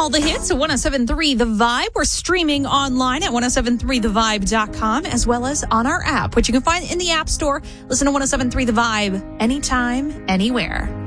all the hits at 107.3 The Vibe. We're streaming online at 1073thevibe.com as well as on our app, which you can find in the App Store. Listen to 107.3 The Vibe anytime, anywhere.